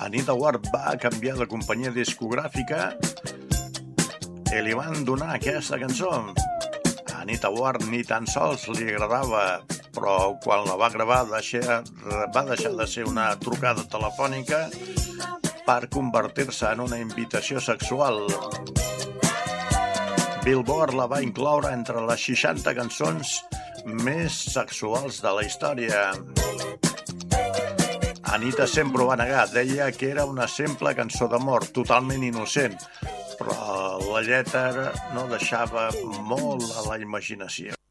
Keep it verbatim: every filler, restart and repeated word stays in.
Anita Ward va canviar de companyia discogràfica i li van donar aquesta cançó. A Anita Ward ni tan sols li agradava, però quan la va gravar deixar, va deixar de ser una trucada telefònica per convertir-se en una invitació sexual. Billboard la va incloure entre les seixanta cançons més sexuals de la història. Anita sempre ho va negar, deia que era una simple cançó d'amor, totalment innocent, però la lletra no deixava molt a la imaginació.